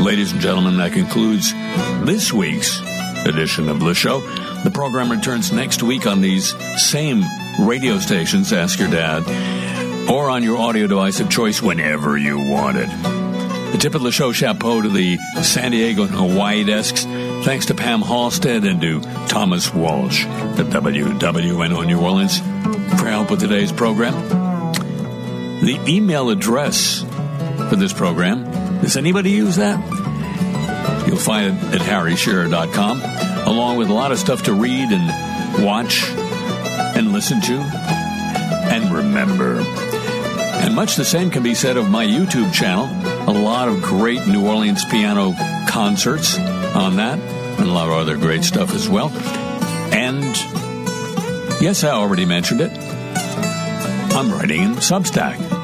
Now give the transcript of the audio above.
Ladies and gentlemen, that concludes this week's edition of the show. The program returns next week on these same radio stations, Ask Your Dad, or on your audio device of choice whenever you want it. The tip of the show chapeau to the San Diego and Hawaii desks. Thanks to Pam Halstead and to Thomas Walsh at WWNO New Orleans for help with today's program. The email address for this program, does anybody use that? You'll find it at harryshearer.com, along with a lot of stuff to read and watch and listen to and remember. And much the same can be said of my YouTube channel. A lot of great New Orleans piano concerts on that, and a lot of other great stuff as well. And, yes, I already mentioned it, I'm writing in Substack.